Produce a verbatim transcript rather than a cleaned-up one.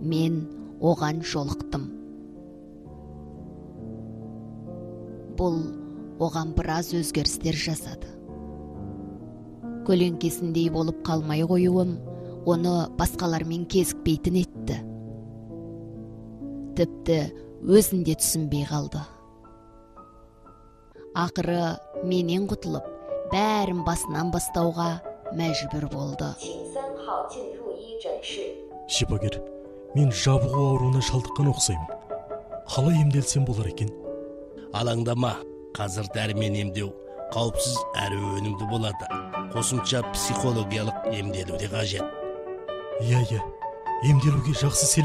мен оған жолықтым. Бұл оған біраз өзгерістер жасады. Көлеңкесіндей болып қалмай қоюым оны басқалармен кезікпейтін етті. Тіпті өзінде түсінбей қалды. Ақыры менен құтылып, бәрін басынан бастауға мәжбүр болды. Шипагер, мен жабығу ауруына шалдыққан оқсаймын. Қалай емделсем болар екен? Алаңдама, қазір дәрімен емдеу қауіпсіз әрі өнімді болады. Қосымша психологиялық емделу де қажет. Иә, иә, емделуге жақсы